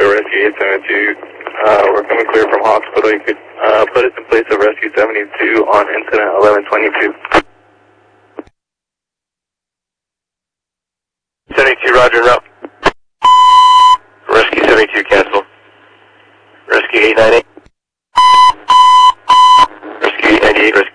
Rescue 872. We're coming clear from hospital. You could put us in place of Rescue 72 on incident 1122. 72, roger, route. Rescue 72, cancel. Rescue 898. Rescue 898, rescue.